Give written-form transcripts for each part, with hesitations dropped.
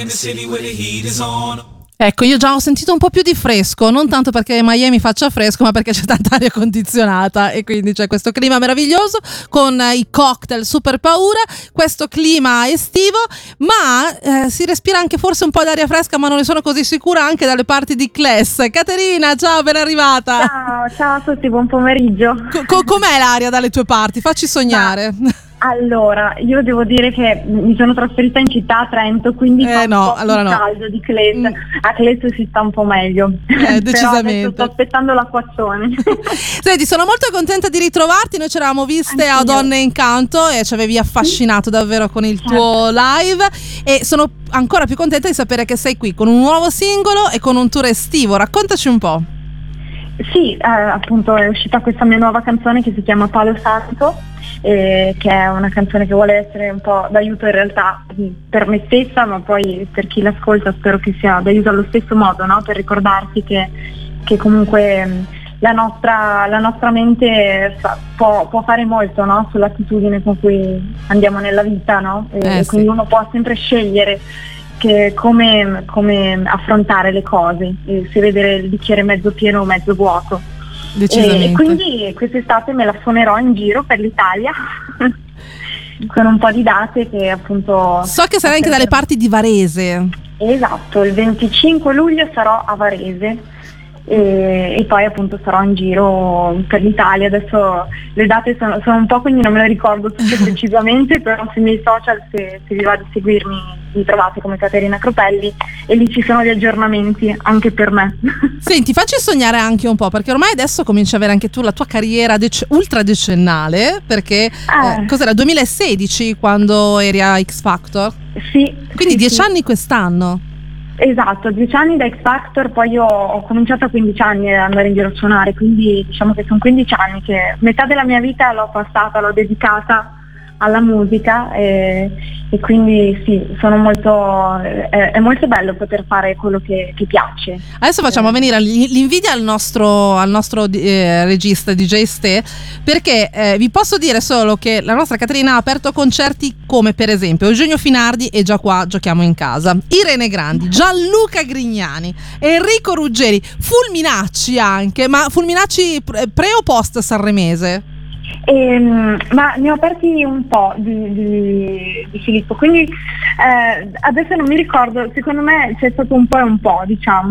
Ecco, io già ho sentito un po' più di fresco, non tanto perché Miami faccia fresco, ma perché c'è tanta aria condizionata e quindi c'è questo clima meraviglioso con i cocktail super paura, questo clima estivo, ma si respira anche forse un po' d'aria fresca, ma non ne sono così sicura, anche dalle parti di Class. Caterina, ciao, ben arrivata. Ciao a tutti, buon pomeriggio. Com'è l'aria dalle tue parti? Facci sognare. Allora, io devo dire che mi sono trasferita in città a Trento, quindi fa un po' più caldo di Class. A Class si sta un po' meglio. Decisamente. Però adesso sto aspettando l'acquazzone. Senti, sono molto contenta di ritrovarti. Noi ci eravamo viste a Donne in Canto e ci avevi affascinato davvero con il tuo live, e sono ancora più contenta di sapere che sei qui con un nuovo singolo e con un tour estivo. Raccontaci un po'. Sì, appunto è uscita questa mia nuova canzone che si chiama Palo Santo, che è una canzone che vuole essere un po' d'aiuto in realtà per me stessa, ma poi per chi l'ascolta spero che sia d'aiuto allo stesso modo, no? Per ricordarsi che comunque la nostra mente può fare molto, no? Sull'attitudine con cui andiamo nella vita, no? E quindi uno può sempre scegliere come affrontare le cose, se vedere il bicchiere mezzo pieno o mezzo vuoto. E quindi quest'estate me la suonerò in giro per l'Italia con un po' di date che appunto... So che sarai anche dalle parti di Varese. Esatto, il 25 luglio sarò a Varese e poi appunto sarò in giro per l'Italia. Adesso le date sono un po', quindi non me le ricordo tutte precisamente, però sui miei social, se vi va di seguirmi, mi trovate come Caterina Cropelli e lì ci sono gli aggiornamenti anche per me. Senti, facci sognare anche un po', perché ormai adesso cominci a avere anche tu la tua carriera ultra decennale, perché cos'era, 2016 quando eri a X Factor? Sì. Quindi 10 anni quest'anno. Esatto, 10 anni da X Factor, poi io ho cominciato a 15 anni ad andare in giro a suonare, quindi diciamo che sono 15 anni che metà della mia vita l'ho dedicata alla musica e quindi sì, sono è molto bello poter fare quello che piace. Adesso facciamo venire l'invidia al nostro regista DJ Ste, perché vi posso dire solo che la nostra Caterina ha aperto concerti come per esempio Eugenio Finardi e Già qua giochiamo in casa, Irene Grandi, Gianluca Grignani, Enrico Ruggeri, Fulminacci anche, ma Fulminacci pre o post Sanremese? Ma ne ho aperti un po' di Filippo, quindi adesso non mi ricordo, secondo me c'è stato un po' e un po', diciamo.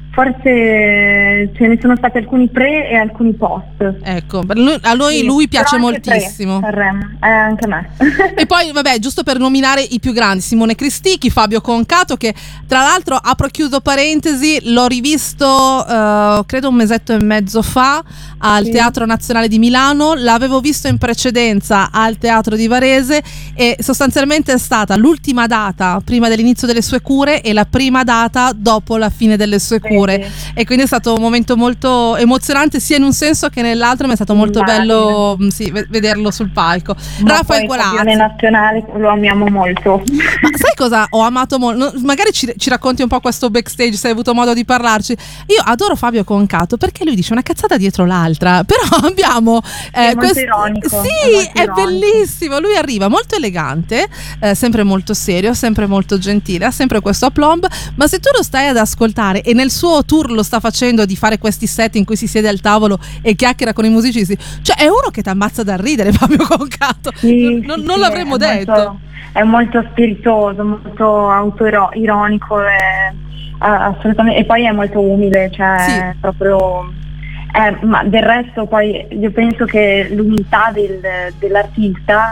Forse ce ne sono stati alcuni pre e alcuni post. Ecco, a noi lui piace moltissimo. Anche a me. E poi vabbè, giusto per nominare i più grandi, Simone Cristicchi, Fabio Concato, che tra l'altro, apro e chiuso parentesi, l'ho rivisto credo un mesetto e mezzo fa al Teatro Nazionale di Milano, l'avevo visto in precedenza al Teatro di Varese e sostanzialmente è stata l'ultima data prima dell'inizio delle sue cure e la prima data dopo la fine delle sue cure. E quindi è stato un momento molto emozionante sia in un senso che nell'altro, ma è stato molto bello vederlo sul palco. Raffaele Gualazzi, Nazionale, lo amiamo molto. Ma sai cosa ho amato molto? Magari ci racconti un po' questo backstage, se hai avuto modo di parlarci. Io adoro Fabio Concato perché lui dice una cazzata dietro l'altra, però abbiamo è molto ironico. Sì, è bellissimo. Lui arriva molto elegante, sempre molto serio, sempre molto gentile, ha sempre questo aplomb, ma se tu lo stai ad ascoltare e nel suo tour lo sta facendo di fare questi set in cui si siede al tavolo e chiacchiera con i musicisti, cioè è uno che ti ammazza da ridere. Fabio Concato, non l'avremmo detto. È molto spiritoso, molto autoironico, assolutamente, e poi è molto umile, cioè proprio ma del resto poi io penso che l'umiltà dell'artista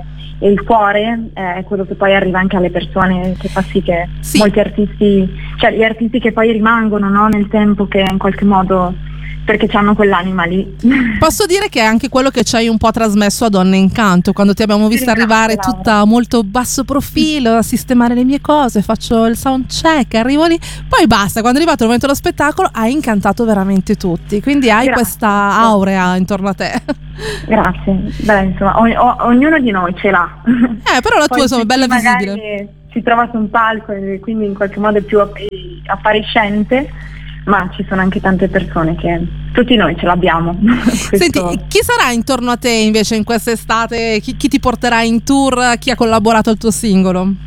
e il cuore è quello che poi arriva anche alle persone, che fa sì che molti artisti, cioè gli artisti che poi rimangono, no, nel tempo, che in qualche modo perché hanno quell'anima lì. Posso dire che è anche quello che ci hai un po' trasmesso a Donne in Canto, quando ti abbiamo vista arrivare tutta molto basso profilo, a sistemare le mie cose, faccio il sound check, arrivo lì, poi basta, quando è arrivato il momento dello spettacolo hai incantato veramente tutti, quindi hai questa aurea intorno a te. Grazie. Beh, insomma, ognuno di noi ce l'ha. Però la tua insomma è bella visibile. Si trova su un palco e quindi in qualche modo è più appariscente, ma ci sono anche tante persone che tutti noi ce l'abbiamo. Senti, chi sarà intorno a te invece in quest'estate? Chi ti porterà in tour? Chi ha collaborato al tuo singolo?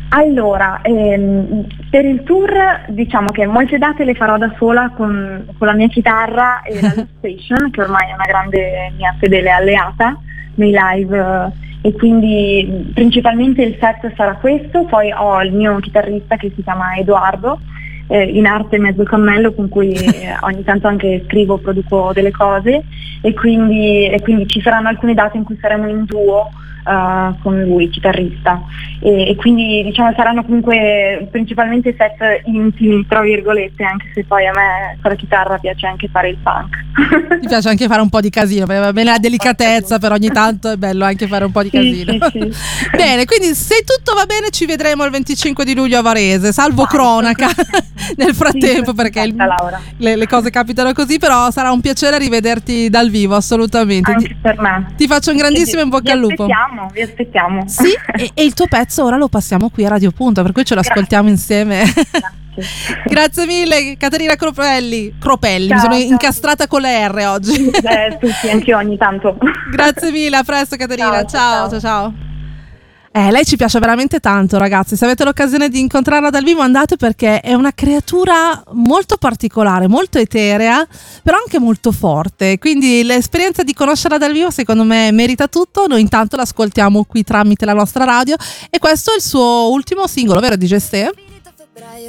Allora, per il tour diciamo che molte date le farò da sola con la mia chitarra e la Loop Station, che ormai è una grande mia fedele alleata nei live, e quindi principalmente il set sarà questo. Poi ho il mio chitarrista che si chiama Edoardo, in arte mezzo cammello, con cui ogni tanto anche scrivo, produco delle cose, e quindi ci saranno alcune date in cui saremo in duo con lui, chitarrista, e quindi diciamo saranno comunque principalmente set intimi, tra virgolette, anche se poi a me con la chitarra piace anche fare il punk. Ti piace anche fare un po' di casino, perché va bene la delicatezza, però ogni tanto è bello anche fare un po' di casino. Sì. Bene, quindi se tutto va bene ci vedremo il 25 di luglio a Varese, salvo cronaca nel frattempo, perché le cose capitano così, però sarà un piacere rivederti dal vivo, assolutamente. Anche per me. Ti faccio un grandissimo in bocca al lupo. Vi aspettiamo. Sì, e il tuo pezzo ora lo passiamo qui a Radio Punto, per cui ce lo ascoltiamo insieme. Grazie mille Caterina Cropelli. Ciao, mi sono incastrata con le R oggi. Tutti, anche io ogni tanto. Grazie mille, a presto Caterina. Ciao. Lei ci piace veramente tanto, ragazzi. Se avete l'occasione di incontrarla dal vivo, andate, perché è una creatura molto particolare, molto eterea, però anche molto forte. Quindi l'esperienza di conoscerla dal vivo, secondo me, merita tutto. Noi intanto l'ascoltiamo qui tramite la nostra radio, e questo è il suo ultimo singolo, vero DJ Ste?